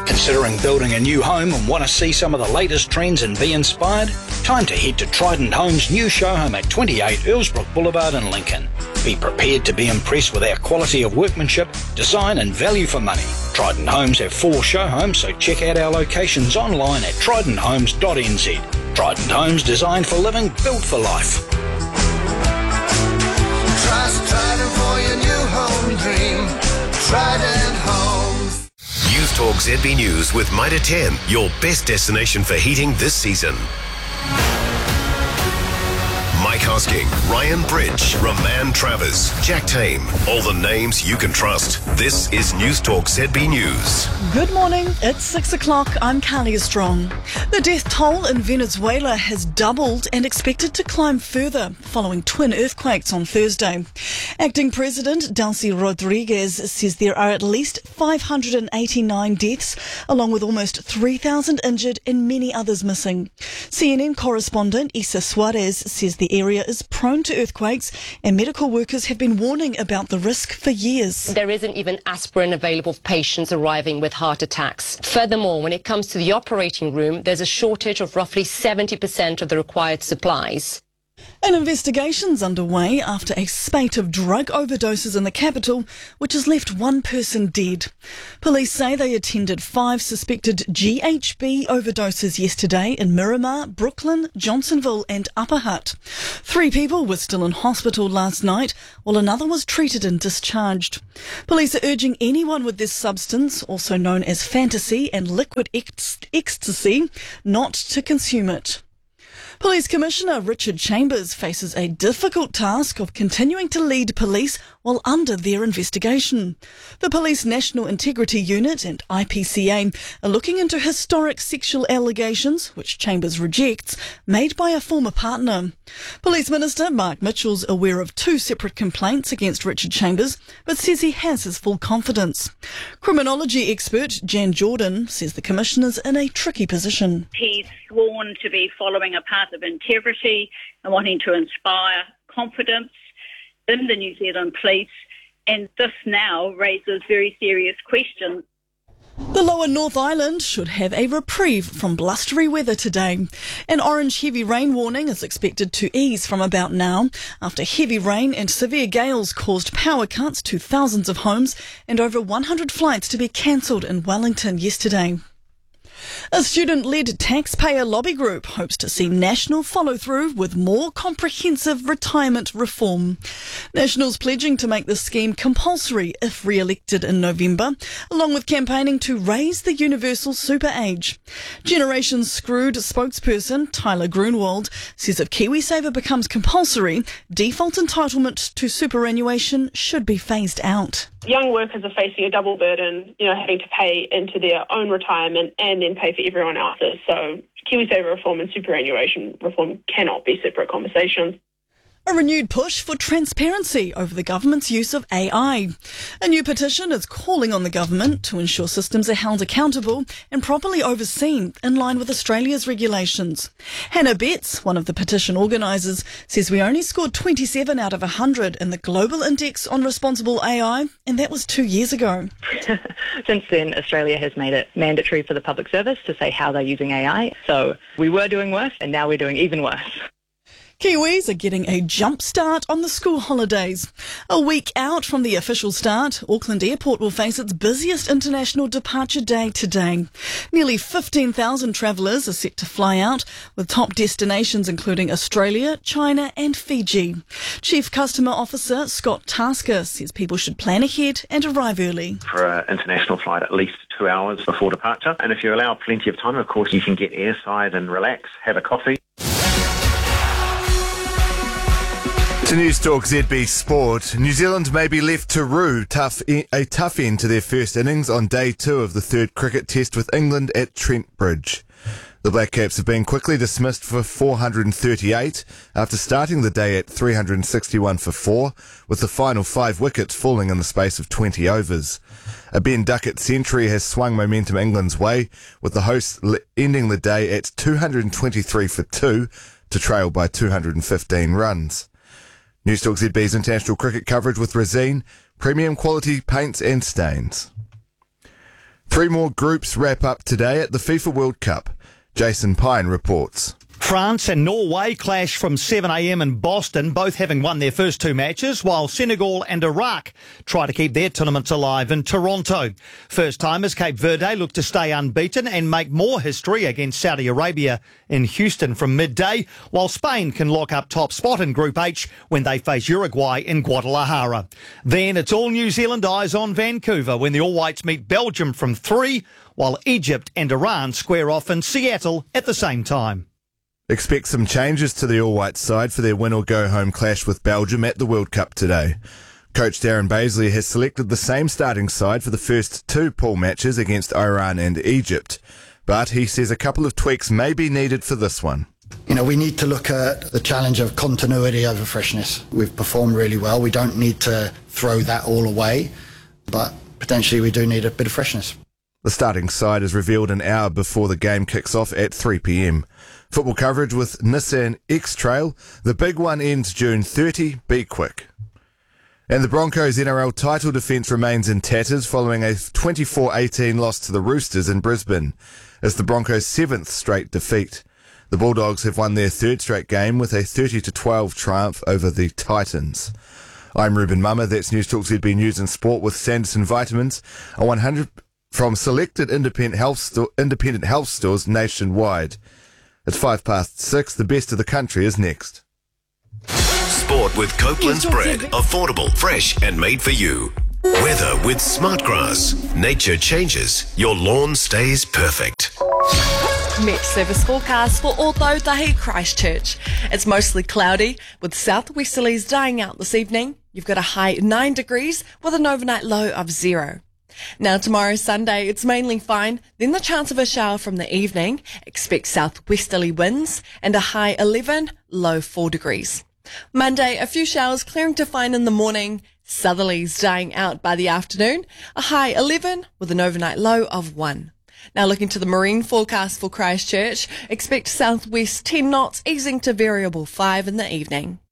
Considering building a new home and want to see some of the latest trends and be inspired? Time to head to Trident Homes' new show home at 28 Earlsbrook Boulevard in Lincoln. Be prepared to be impressed with our quality of workmanship, design and value for money. Trident Homes have 4 show homes, so check out our locations online at tridenthomes.nz. Trident Homes, designed for living, built for life. Trust Trident for your new home dream. Trident Homes. News Talk ZB News with Mitre 10, your best destination for heating this season. Mike Hosking, Ryan Bridge, Roman Travers, Jack Tame, all the names you can trust. This is News Talk ZB News. Good morning, it's 6 o'clock, I'm Carly Strong. The death toll in Venezuela has doubled and expected to climb further following twin earthquakes on Thursday. Acting President Delcy Rodriguez says there are at least 589 deaths, along with almost 3,000 injured and many others missing. CNN correspondent Isa Suarez says the area is prone to earthquakes and medical workers have been warning about the risk for years. There isn't even aspirin available for patients arriving with heart attacks. Furthermore, when it comes to the operating room, there's a shortage of roughly 70% of the required supplies. An investigation's underway after a spate of drug overdoses in the capital, which has left one person dead. Police say they attended 5 suspected GHB overdoses yesterday in Miramar, Brooklyn, Johnsonville and Upper Hutt. 3 people were still in hospital last night, while another was treated and discharged. Police are urging anyone with this substance, also known as fantasy and liquid ecstasy, not to consume it. Police Commissioner Richard Chambers faces a difficult task of continuing to lead police while under their investigation. The Police National Integrity Unit and IPCA are looking into historic sexual allegations, which Chambers rejects, made by a former partner. Police Minister Mark Mitchell's aware of 2 separate complaints against Richard Chambers, but says he has his full confidence. Criminology expert Jan Jordan says the Commissioner's in a tricky position. He's sworn to be following a path of integrity and wanting to inspire confidence in the New Zealand police, and this now raises very serious questions. The lower North Island should have a reprieve from blustery weather today. An orange heavy rain warning is expected to ease from about now after heavy rain and severe gales caused power cuts to thousands of homes and over 100 flights to be cancelled in Wellington yesterday. A student-led taxpayer lobby group hopes to see national follow-through with more comprehensive retirement reform. Nationals pledging to make the scheme compulsory if re-elected in November, along with campaigning to raise the universal super age. Generation Screwed spokesperson Tyler Grunwald says if KiwiSaver becomes compulsory, default entitlement to superannuation should be phased out. Young workers are facing a double burden, having to pay into their own retirement and then pay for everyone else's. So KiwiSaver reform and superannuation reform cannot be separate conversations. A renewed push for transparency over the government's use of AI. A new petition is calling on the government to ensure systems are held accountable and properly overseen in line with Australia's regulations. Hannah Betts, one of the petition organisers, says we only scored 27 out of 100 in the Global Index on Responsible AI, and that was 2 years ago. Since then, Australia has made it mandatory for the public service to say how they're using AI. So we were doing worse, and now we're doing even worse. Kiwis are getting a jump start on the school holidays. A week out from the official start, Auckland Airport will face its busiest international departure day today. Nearly 15,000 travellers are set to fly out, with top destinations including Australia, China and Fiji. Chief Customer Officer Scott Tasker says people should plan ahead and arrive early. For an international flight, at least 2 hours before departure. And if you allow plenty of time, of course, you can get airside and relax, have a coffee. To News Talk ZB Sport, New Zealand may be left to rue a tough end to their first innings on day 2 of the 3rd cricket test with England at Trent Bridge. The Black Caps have been quickly dismissed for 438 after starting the day at 361 for 4, with the final 5 wickets falling in the space of 20 overs. A Ben Duckett century has swung momentum England's way, with the hosts ending the day at 223 for 2 to trail by 215 runs. News Talk ZB's international cricket coverage with Resine, premium quality paints and stains. 3 more groups wrap up today at the FIFA World Cup. Jason Pine reports. France and Norway clash from 7 a.m. in Boston, both having won their first 2 matches, while Senegal and Iraq try to keep their tournaments alive in Toronto. First-timers Cape Verde look to stay unbeaten and make more history against Saudi Arabia in Houston from midday, while Spain can lock up top spot in Group H when they face Uruguay in Guadalajara. Then it's all New Zealand eyes on Vancouver when the All Whites meet Belgium from 3, while Egypt and Iran square off in Seattle at the same time. Expect some changes to the All White side for their win-or-go-home clash with Belgium at the World Cup today. Coach Darren Baisley has selected the same starting side for the first 2 pool matches against Iran and Egypt, but he says a couple of tweaks may be needed for this one. You know, we need to look at the challenge of continuity over freshness. We've performed really well. We don't need to throw that all away, but potentially we do need a bit of freshness. The starting side is revealed an hour before the game kicks off at 3 p.m. Football coverage with Nissan X-Trail. The big one ends June 30. Be quick. And the Broncos' NRL title defence remains in tatters following a 24-18 loss to the Roosters in Brisbane. It's the Broncos' 7th straight defeat. The Bulldogs have won their 3rd straight game with a 30-12 triumph over the Titans. I'm Ruben Mummer. That's News Talk ZB News and Sport with Sanderson Vitamins, a 100 from selected independent health stores nationwide. It's 6:05. The best of the country is next. Sport with Copeland's bread. Affordable, fresh and made for you. Weather with Smartgrass. Nature changes. Your lawn stays perfect. Met service forecast for Ōtautahi Christchurch. It's mostly cloudy with southwesterlies dying out this evening. You've got a high 9 degrees with an overnight low of 0. Now tomorrow Sunday, it's mainly fine, then the chance of a shower from the evening. Expect southwesterly winds and a high 11, low 4 degrees. Monday, a few showers clearing to fine in the morning, southerlies dying out by the afternoon, a high 11 with an overnight low of 1. Now looking to the marine forecast for Christchurch, expect southwest 10 knots easing to variable 5 in the evening.